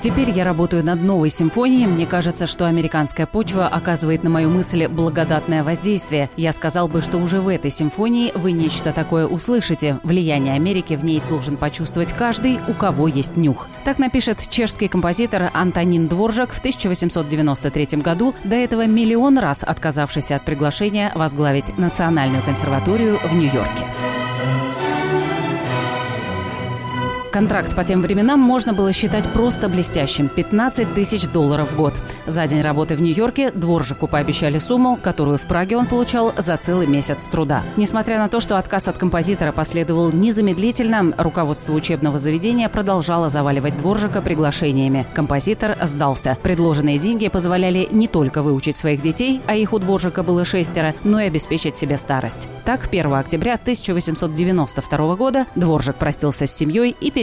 Теперь я работаю над новой симфонией. Мне кажется, что американская почва оказывает на мою мысль благодатное воздействие. Я сказал бы, что уже в этой симфонии вы нечто такое услышите. Влияние Америки в ней должен почувствовать каждый, у кого есть нюх. Так напишет чешский композитор Антонин Дворжак в 1893 году, до этого миллион раз отказавшийся от приглашения возглавить Национальную консерваторию в Нью-Йорке. Контракт по тем временам можно было считать просто блестящим – $15 тысяч в год. За день работы в Нью-Йорке Дворжаку пообещали сумму, которую в Праге он получал за целый месяц труда. Несмотря на то, что отказ от композитора последовал незамедлительно, руководство учебного заведения продолжало заваливать Дворжака приглашениями. Композитор сдался. Предложенные деньги позволяли не только выучить своих детей, а их у Дворжака было 6, но и обеспечить себе старость. Так, 1 октября 1892 года Дворжак простился с семьей и